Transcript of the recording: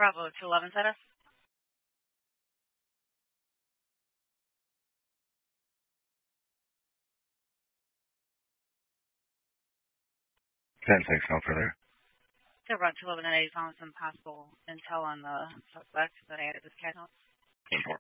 Bravo 211 status. 10-6, no further. So Bravo 211 and 8 found some possible intel on the suspect that I added this cat note. 10-4.